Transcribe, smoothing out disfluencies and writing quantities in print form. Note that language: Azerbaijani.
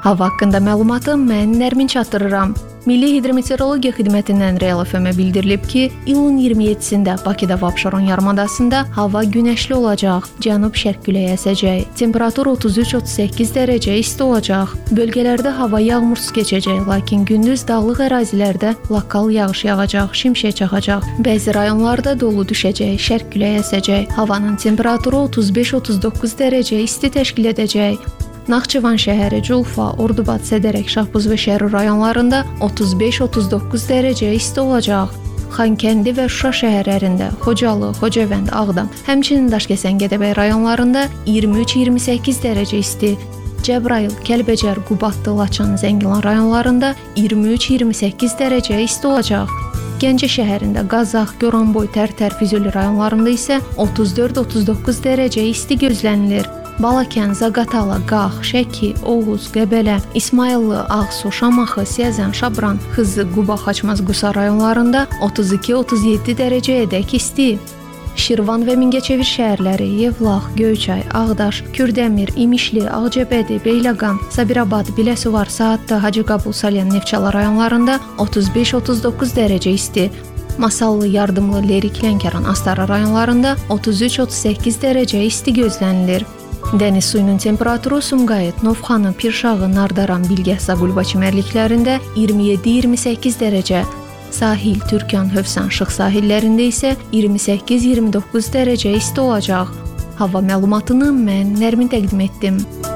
Hava haqqında məlumatı mən Nərmin çatdırıram. Milli Hidrometeorologiya Xidmətindən Real FM-ə bildirilib ki, iyulun 27-sində Bakıda və Abşeron yarımadasında hava günəşli olacaq, cənub-şərq küləyi əsəcək, temperatur 33-38 dərəcə isti olacaq. Bölgələrdə hava yağmursuz keçəcək, lakin gündüz dağlıq ərazilərdə lokal yağış yağacaq, şimşək çaxacaq. Bəzi rayonlarda dolu düşəcək, şərq küləyi əsəcək, havanın temperaturu 35-39 dərəcə isti təşkil edəcək. Naxçıvan şəhəri, Culfa, Ordubad, Sədərək, Şahbuz və Şərur rayonlarında 35-39 dərəcə isti olacaq. Xankəndi və Şuşa şəhərlərində, Xocalı, Xocavənd, Ağdam, həmçinin Daşkəsən, Gədəbəy rayonlarında 23-28 dərəcə isti. Cəbrayıl, Kəlbəcər, Qubadlı, Laçın, Zəngilan rayonlarında 23-28 dərəcə isti olacaq. Gəncə şəhərində, Qazax, Goranboy, Tərtər, Füzuli rayonlarında isə 34-39 dərəcə isti gözlənilir. Balakən, Zaqatala, Qax, Şəki, Oğuz, Qəbələ, İsmayıllı, Ağsu, Şamaxı, Siyəzən, Şabran, Xızı, Quba, Xaçmaz, Qusa rayonlarında 32-37 dərəcəyədək isti. Şirvan və Mingəçevir şəhərləri, Yevlax, Göyçay, Ağdaş, Kürdəmir, İmişli, Ağcabədi, Beyləqan, Sabirabad, Biləsuvar, Saatlı, Hacıqabul, Salyan, Neftçala rayonlarında 35-39 dərəcə isti. Masallı, Yardımlı, Lerik, Lənkəran, Astara rayonlarında 33-38 dərəcə isti gözlənilir. Dəniz suyunun temperaturu Sumqayıt, Novxanı, Pirşağı, Nardaran, Bilgəh, Zaqulba çimərliklərində 27-28 dərəcə, sahil, Türkan, Hövsan, Şıx sahillərində isə 28-29 dərəcə isti olacaq. Hava məlumatını mən Nərmin təqdim etdim.